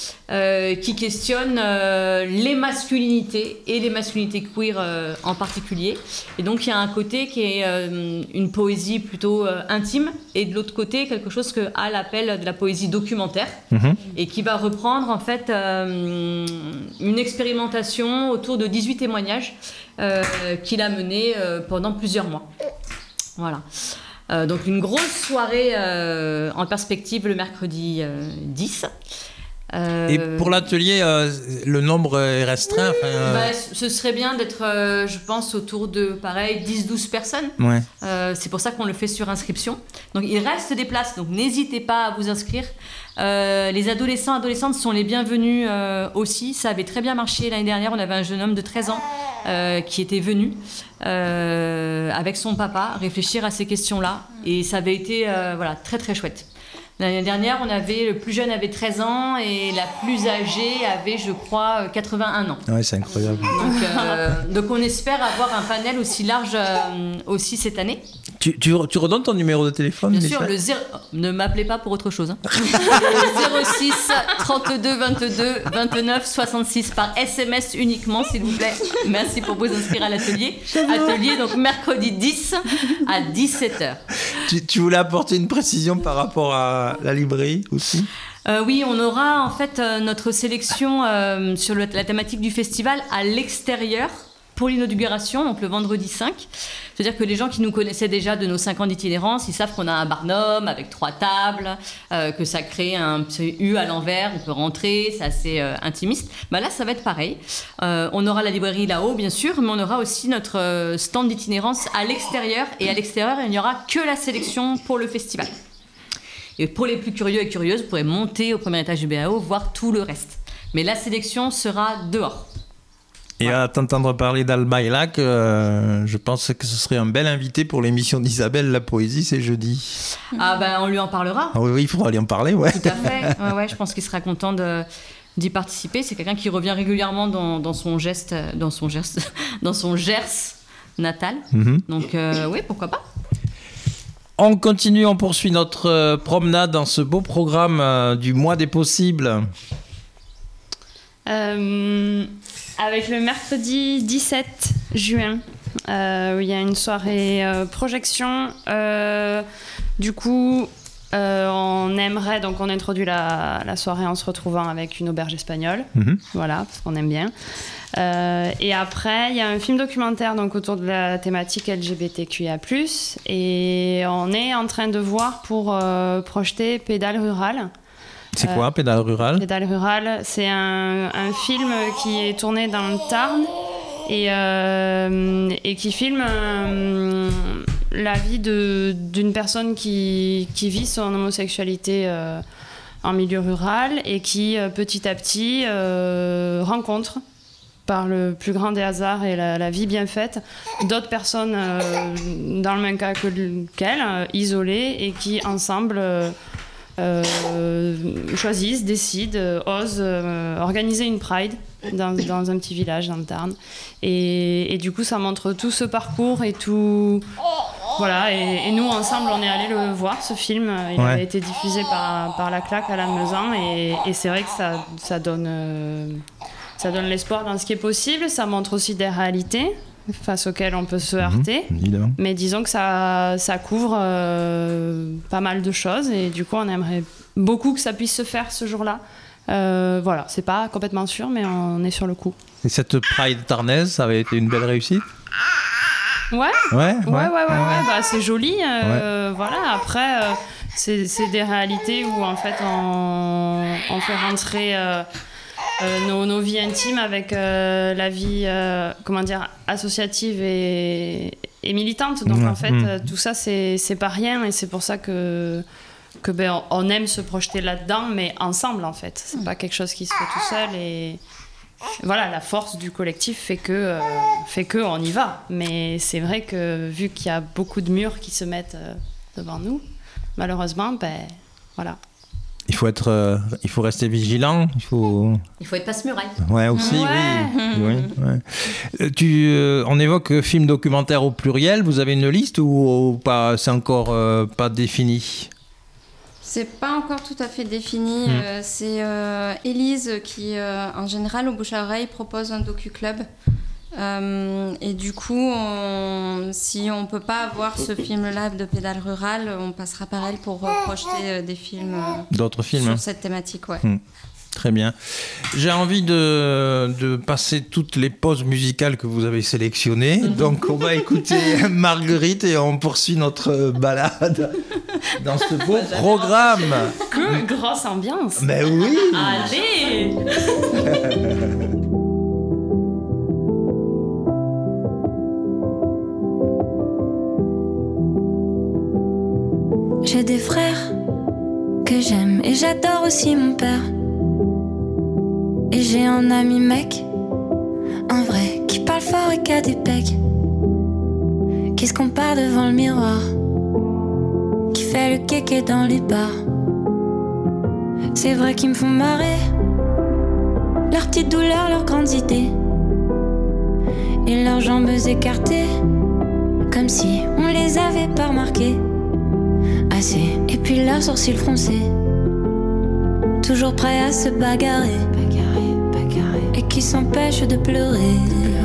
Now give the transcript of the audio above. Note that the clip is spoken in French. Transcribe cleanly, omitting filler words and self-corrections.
qui questionne les masculinités et les masculinités queer en particulier. Et donc il y a un côté qui est une poésie plutôt intime, et de l'autre côté quelque chose que Hal appelle de la poésie documentaire, et qui va reprendre en fait une expérimentation autour de 18 témoignages qu'il a mené pendant plusieurs mois. Voilà. Donc une grosse soirée en perspective le mercredi 10. Et pour l'atelier, le nombre est restreint. Ce serait bien d'être, je pense, autour de, pareil, 10-12 personnes. Ouais. C'est pour ça qu'on le fait sur inscription. Donc il reste des places, donc n'hésitez pas à vous inscrire. Les adolescents et adolescentes sont les bienvenus aussi. Ça avait très bien marché l'année dernière. On avait un jeune homme de 13 ans qui était venu avec son papa réfléchir à ces questions-là. Et ça avait été très très chouette. L'année dernière, le plus jeune avait 13 ans et la plus âgée avait, je crois, 81 ans. Ouais, c'est incroyable. Donc on espère avoir un panel aussi large aussi cette année. Tu redonnes ton numéro de téléphone? Bien sûr, ne m'appelez pas pour autre chose. 06 32 22 29 66 par SMS uniquement, s'il vous plaît. Merci pour vous inscrire à l'atelier. Atelier, donc mercredi 10 à 17h. Tu voulais apporter une précision par rapport à la librairie aussi? Oui, on aura en fait notre sélection sur la thématique du festival à l'extérieur pour l'inauguration, donc le vendredi 5. C'est-à-dire que les gens qui nous connaissaient déjà de nos 5 ans d'itinérance, ils savent qu'on a un barnum avec 3 tables, que ça crée un petit U à l'envers, on peut rentrer, c'est assez intimiste. Là, ça va être pareil. On aura la librairie là-haut, bien sûr, mais on aura aussi notre stand d'itinérance à l'extérieur. Et à l'extérieur, il n'y aura que la sélection pour le festival. Et pour les plus curieux et curieuses, vous pourrez monter au premier étage du BAO, voir tout le reste. Mais la sélection sera dehors. Et à t'entendre parler d'Albaïlac, je pense que ce serait un bel invité pour l'émission d'Isabelle La Poésie, c'est jeudi. On lui en parlera. Ah oui, il faudra lui en parler, ouais. Tout à fait. Ouais, je pense qu'il sera content d'y participer. C'est quelqu'un qui revient régulièrement dans son Gers natal. Donc oui, pourquoi pas. On continue, on poursuit notre promenade dans ce beau programme du mois des possibles. Avec le mercredi 17 juin, où il y a une soirée projection. Du coup, on aimerait, donc on introduit la soirée en se retrouvant avec une auberge espagnole. Voilà, parce qu'on aime bien. Et après, il y a un film documentaire donc, autour de la thématique LGBTQIA+. Et on est en train de voir pour projeter Pédale Rurale. C'est quoi, Pédale Rurale? Pédale Rurale, c'est un film qui est tourné dans le Tarn et qui filme la vie d'une personne qui vit son homosexualité en milieu rural et qui, petit à petit, rencontre, par le plus grand des hasards et la vie bien faite, d'autres personnes dans le même cas qu'elle, isolées, et qui, ensemble... choisissent, décident, osent organiser une Pride dans un petit village dans le Tarn. Et du coup, ça montre tout ce parcours et tout... Voilà, et nous, ensemble, on est allés le voir, ce film. Il avait été diffusé par La Claque à Lannemezan, et c'est vrai que ça donne l'espoir dans ce qui est possible. Ça montre aussi des réalités face auxquelles on peut se heurter. Mais disons que ça couvre pas mal de choses, et du coup on aimerait beaucoup que ça puisse se faire ce jour-là. Voilà, c'est pas complètement sûr, mais on est sur le coup. Et cette Pride tarnaise, ça avait été une belle réussite? Ouais, c'est joli. Voilà, après c'est des réalités où en fait on fait rentrer nos vies intimes avec la vie associative et militante. Donc en fait tout ça c'est pas rien, et c'est pour ça que on aime se projeter là-dedans, mais ensemble en fait. C'est pas quelque chose qui se fait tout seul, et voilà, la force du collectif fait que on y va. Mais c'est vrai que vu qu'il y a beaucoup de murs qui se mettent devant nous, malheureusement, voilà. Il faut rester vigilant. Il faut être passe-muraille. Ouais, aussi, oui. On évoque film documentaire au pluriel. Vous avez une liste ou pas? C'est encore pas défini? C'est pas encore tout à fait défini. C'est Élise qui, en général, au bouche à oreille, propose un docu-club. Et du coup, si on peut pas avoir ce film-là de Pédale Rurale, on passera par elle pour projeter des films. D'autres films sur cette thématique, ouais. Très bien. J'ai envie de passer toutes les pauses musicales que vous avez sélectionnées. Donc, on va écouter Marguerite et on poursuit notre balade dans ce beau programme. Que grosse ambiance. Mais oui. Allez. J'ai des frères que j'aime et j'adore aussi mon père. Et j'ai un ami mec, un vrai, qui parle fort et qui a des pecs, qui se compare devant le miroir, qui fait le kéké dans les bars. C'est vrai qu'ils me font marrer, leurs petites douleurs, leurs grandes idées, et leurs jambes écartées, comme si on les avait pas remarquées assez. Et puis leurs sourcils froncés, toujours prêts à se bagarrer, et qui s'empêchent de pleurer.